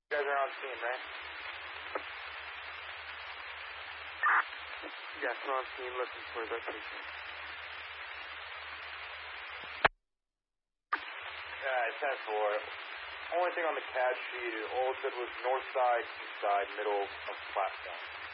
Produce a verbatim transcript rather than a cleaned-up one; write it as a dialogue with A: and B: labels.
A: You guys are on scene, right?
B: Yes, we're on scene looking for the patient.
A: Yeah, ten four. Only thing on the C A D sheet is all it said was north side, east side, middle of platform.